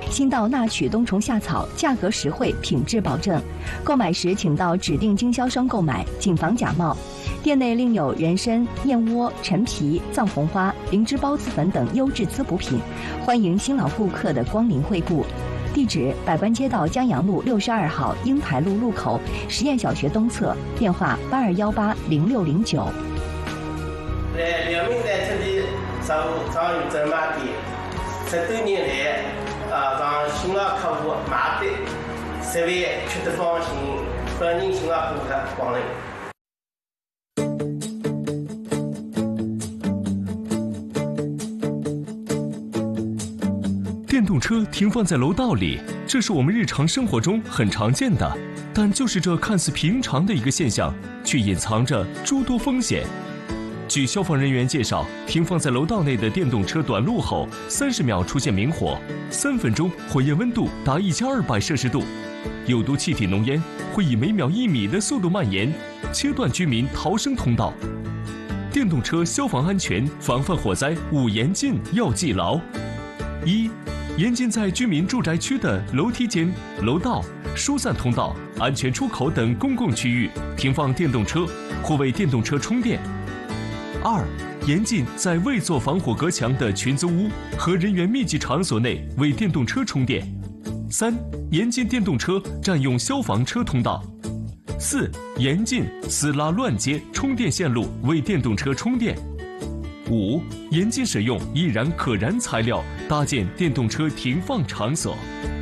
新到纳取冬虫夏草，价格实惠，品质保证。购买时请到指定经销商购买，谨防假冒。店内另有人参、燕窝、陈皮、藏红花、灵芝孢子粉等优质滋补品，欢迎新老顾客的光临惠顾。地址：百官街道江阳路62号英台路路口实验小学东侧，电话82180609。 两名在这里上有在买的，10多年来，让新老客户买的，10位吃得放心，欢迎新老顾客光临。 电动车停放在楼道里，这是我们日常生活中很常见的，但就是这看似平常的一个现象，却隐藏着诸多风险。据消防人员介绍，停放在楼道内的电动车短路后，30秒出现明火，3分钟火焰温度达1200摄氏度，有毒气体浓烟会以每秒1米的速度蔓延，切断居民逃生通道。电动车消防安全防范火灾5严禁要记牢：一、严禁在居民住宅区的楼梯间、楼道、疏散通道、安全出口等公共区域停放电动车或为电动车充电。2、严禁在未做防火隔墙的群租屋和人员密集场所内为电动车充电。3、严禁电动车占用消防车通道。4、严禁私拉乱接充电线路为电动车充电。5、严禁使用易燃可燃材料搭建电动车停放场所。